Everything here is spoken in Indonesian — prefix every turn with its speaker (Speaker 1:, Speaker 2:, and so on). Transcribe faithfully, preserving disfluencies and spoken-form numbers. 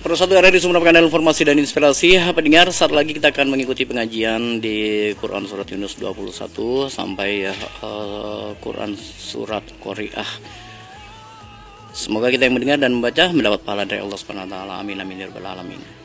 Speaker 1: Pada satu hari mendapatkan informasi dan inspirasi. Pendengar, saat lagi kita akan mengikuti pengajian di Quran Surat Yunus dua puluh satu sampai uh, Quran Surat Qari'ah. Semoga kita yang mendengar dan membaca mendapat pahala dari Allah Subhanahu wa taala. Amin amin ya rabbal alamin.